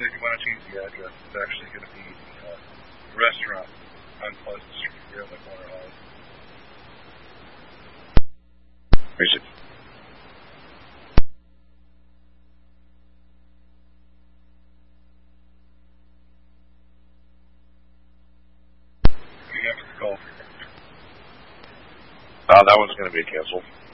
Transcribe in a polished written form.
if you want to change the address, it's actually going to be the restaurant on Pleasant Street here in the corner house. Is it? You have to call. That one's going to be canceled.